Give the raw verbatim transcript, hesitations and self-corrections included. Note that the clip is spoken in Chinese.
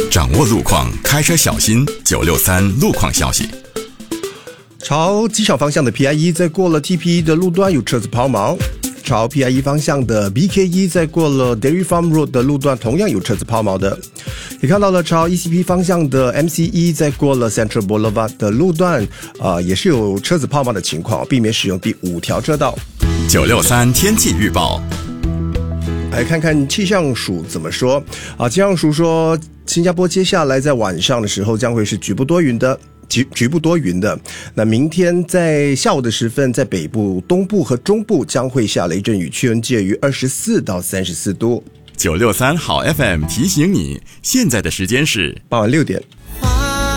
掌握路况，开车小心。九六三路况消息。 朝机场方向的 P I 一 在过了 T P 一的路段有车子抛锚，朝 P I 一 方向的 B K 一 在过了 Dairy Farm Road 的路段同样有车子抛锚的。也看到了朝 E C P 方向的 M C 一 在过了 Central Boulevard 的路段，呃，也是有车子抛锚的情况，避免使用第五条车道。 九六三天气预报。 来看看气象署怎么说啊？气象署说，新加坡接下来在晚上的时候将会是局部多云的。局局部多云的，那明天在下午的时分，在北部、东部和中部将会下雷阵雨，气温介于二十四到三十四度。 九六三好 F M 提醒你，现在的时间是傍晚六点。